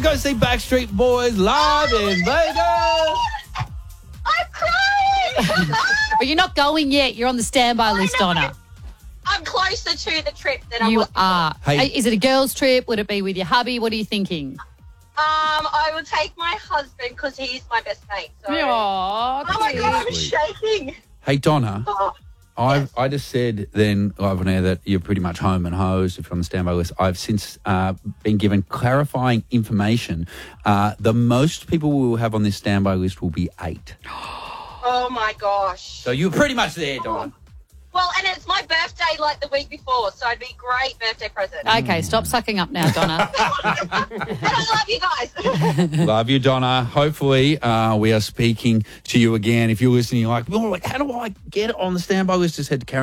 Go see Backstreet Boys live in Vegas. I'm crying. But you're not going yet. You're on the standby list, know. Donna. I'm closer to the trip than I You was before. are. Hey. Is it a girls' trip? Would it be with your hubby? What are you thinking? I will take my husband because he's my best mate. So. Aw, Oh my God, I'm Sweet. shaking. Hey, Donna. Oh, I just said then live on air that you're pretty much home and hosed if you're on the standby list. I've since been given clarifying information. The most people we will have on this standby list will be 8. oh my gosh. So you're pretty much there, Donna. Well, and it's my birthday like the week before, so it'd be a great birthday present. Okay, stop sucking up now, Donna. And I love you guys. Love you, Donna. Hopefully we are speaking to you again. If you're listening, you're like, well, how do I get on the standby list? Just head to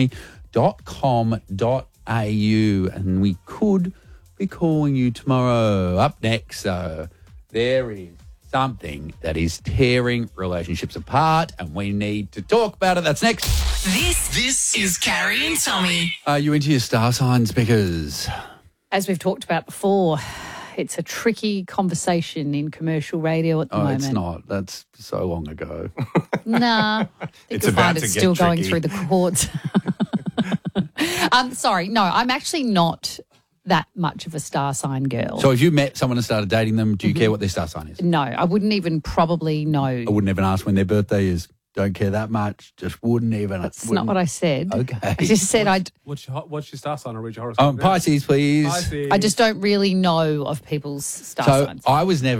carrieandtommy.com.au and we could be calling you tomorrow. Up next, there is something that is tearing relationships apart and we need to talk about it. That's next. This is Carrie and Tommy. Are you into your star signs? Because As we've talked about before, it's a tricky conversation in commercial radio at the moment. it's not. That's so long ago. Nah, I think It's you'll about find to it's get still going tricky. through the courts. Sorry, no, I'm actually not that much of a star sign girl. So if you met someone and started dating them, do you care what their star sign is? No, I wouldn't even probably know. I wouldn't even ask when their birthday is. Don't care that much. Just wouldn't even. That's not what I said. Okay. I just said What's your star sign or read your horoscope? Pisces, please. Pisces. I just don't really know of people's star So signs. I was never